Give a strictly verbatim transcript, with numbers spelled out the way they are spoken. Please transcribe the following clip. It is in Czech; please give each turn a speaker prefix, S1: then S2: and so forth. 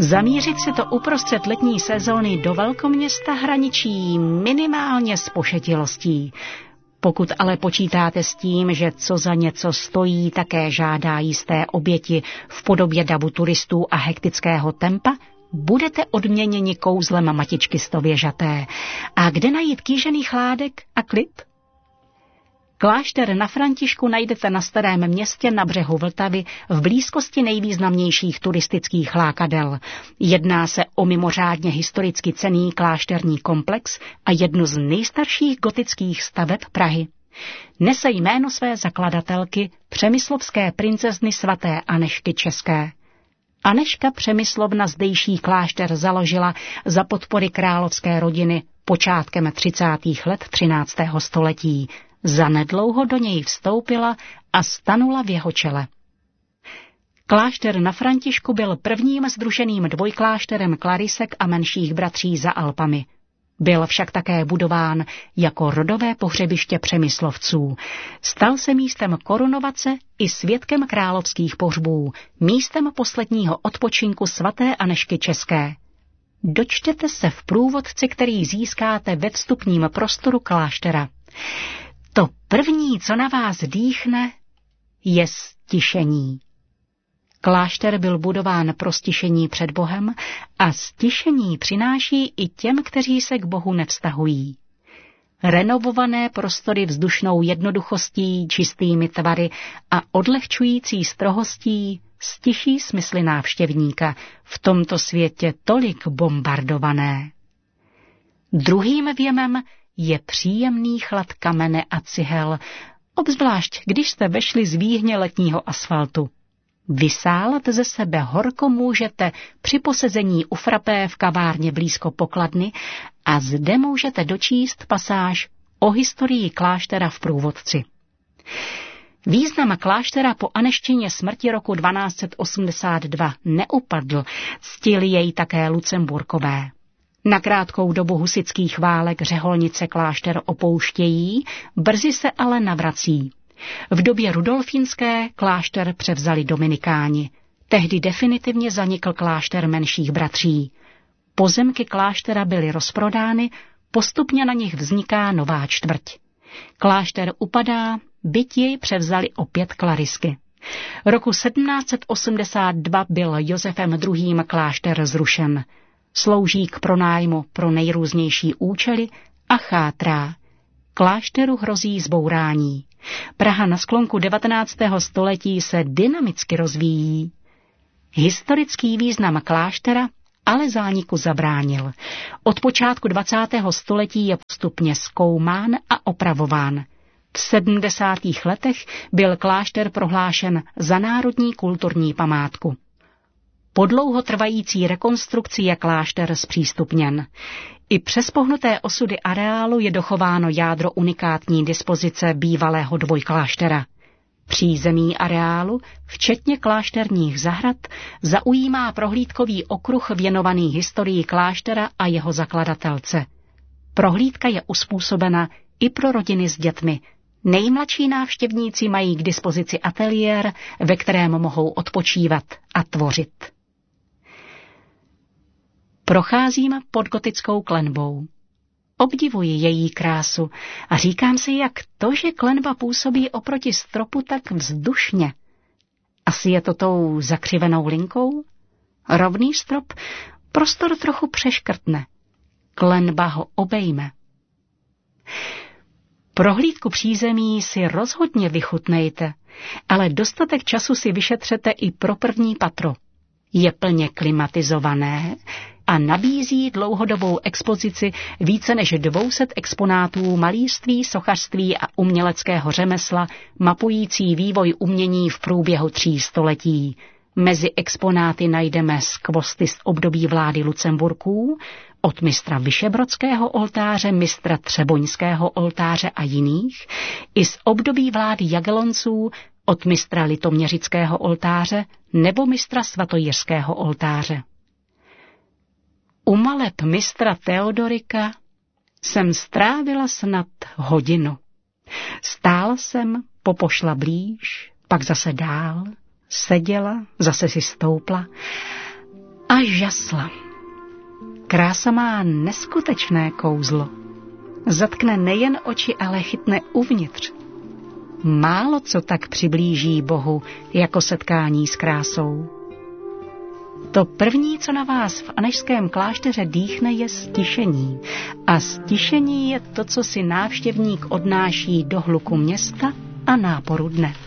S1: Zamířit si to uprostřed letní sezóny do velkoměsta hraničí minimálně s pošetilostí. Pokud ale počítáte s tím, že co za něco stojí, také žádá jisté oběti v podobě davu turistů a hektického tempa, budete odměněni kouzlem matičky stověžaté. A kde najít kýžený chládek a klid? Klášter na Františku najdete na Starém Městě na břehu Vltavy v blízkosti nejvýznamnějších turistických lákadel. Jedná se o mimořádně historicky cenný klášterní komplex a jednu z nejstarších gotických staveb Prahy. Nese jméno své zakladatelky, přemyslovské princezny svaté Anežky České. Anežka Přemyslovna zdejší klášter založila za podpory královské rodiny počátkem třicátých let třináctého století. Zanedlouho do něj vstoupila a stanula v jeho čele. Klášter na Františku byl prvním sdruženým dvojklášterem klarisek a menších bratří za Alpami. Byl však také budován jako rodové pohřebiště Přemyslovců. Stal se místem korunovace i svědkem královských pohřbů, místem posledního odpočinku svaté Anežky České. Dočtěte se v průvodci, který získáte ve vstupním prostoru kláštera. To první, co na vás dýchne, je stišení. Klášter byl budován pro stišení před Bohem a stišení přináší i těm, kteří se k Bohu nevztahují. Renovované prostory vzdušnou jednoduchostí, čistými tvary a odlehčující strohostí stiší smysly návštěvníka, v tomto světě tolik bombardované. Druhým věmem je příjemný chlad kamene a cihel, obzvlášť když jste vešli z výhně letního asfaltu. Vysálat ze sebe horko můžete při posezení u frapé v kavárně blízko pokladny a zde můžete dočíst pasáž o historii kláštera v průvodci. Význam kláštera po Anežčině smrti roku dvanáct set osmdesát dva neupadl, ctili jej také Lucemburkové. Na krátkou dobu husitských válek řeholnice klášter opouštějí, brzy se ale navrací. V době rudolfínské klášter převzali dominikáni. Tehdy definitivně zanikl klášter menších bratří. Pozemky kláštera byly rozprodány, postupně na nich vzniká nová čtvrť. Klášter upadá, byť jej převzali opět klarisky. Roku sedmnáct set osmdesát dva byl Josefem druhým. klášter zrušen. Slouží k pronájmu pro nejrůznější účely a chátrá. Klášteru hrozí zbourání. Praha na sklonku devatenáctého století se dynamicky rozvíjí. Historický význam kláštera ale zániku zabránil. Od počátku dvacátého století je postupně zkoumán a opravován. V sedmdesátých letech byl klášter prohlášen za národní kulturní památku. Po dlouhotrvající rekonstrukci je klášter zpřístupněn. I přes pohnuté osudy areálu je dochováno jádro unikátní dispozice bývalého dvojkláštera. Přízemí areálu, včetně klášterních zahrad, zaujímá prohlídkový okruh věnovaný historii kláštera a jeho zakladatelce. Prohlídka je uspůsobena i pro rodiny s dětmi. Nejmladší návštěvníci mají k dispozici ateliér, ve kterém mohou odpočívat a tvořit. Procházím pod gotickou klenbou. Obdivuji její krásu a říkám si, jak to, že klenba působí oproti stropu tak vzdušně. Asi je to tou zakřivenou linkou? Rovný strop prostor trochu přeškrtne. Klenba ho obejme. Prohlídku přízemí si rozhodně vychutnejte, ale dostatek času si vyšetřete i pro první patro. Je plně klimatizované a nabízí dlouhodobou expozici více než dvě stě exponátů malířství, sochařství a uměleckého řemesla, mapující vývoj umění v průběhu tří století. Mezi exponáty najdeme skvosty z období vlády Lucemburků, od mistra Vyšebrodského oltáře, mistra Třeboňského oltáře a jiných, i z období vlády Jagellonců, od mistra Litoměřického oltáře nebo mistra Svatojirského oltáře. U maleb mistra Teodorika jsem strávila snad hodinu. Stála jsem, popošla blíž, pak zase dál, seděla, zase si stoupla A žasla. Krása má neskutečné kouzlo. Zatkne nejen oči, ale chytne uvnitř. Málo co tak přiblíží Bohu, jako setkání s krásou. To první, co na vás v Anežském klášteře dýchne, je stišení. A stišení je to, co si návštěvník odnáší do hluku města a náporu dne.